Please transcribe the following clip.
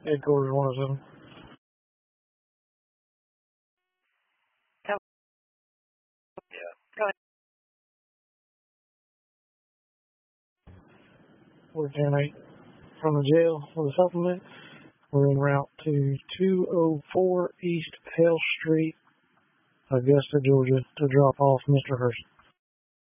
Headquarters 107. Oh, yeah. Go ahead. We're 10-8 from the jail for the supplement. We're en route to 204 East Hale Street, Augusta, Georgia, to drop off Mr. Hurst.